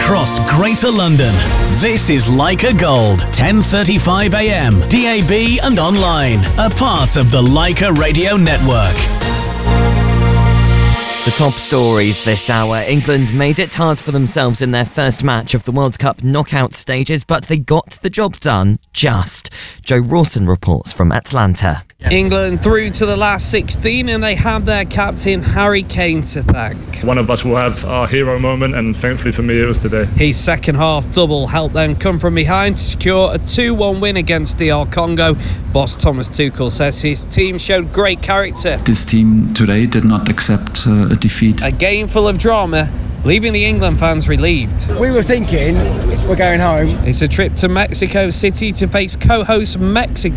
across Greater London. This is Leica Gold, 10:35 a.m, DAB and online. A part of the Leica Radio Network. The top stories this hour. England made it hard for themselves in their first match of the World Cup knockout stages, but they got the job done just. Joe Rawson reports from Atlanta. England through to the last 16 and they have their captain Harry Kane to thank. One of us will have our hero moment, and thankfully for me it was today. His second half double helped them come from behind to secure a 2-1 win against DR Congo. Boss Thomas Tuchel says his team showed great character. This team today did not accept a defeat. A game full of drama, leaving the England fans relieved. We were thinking we're going home. It's a trip to Mexico City to face co-host Mexico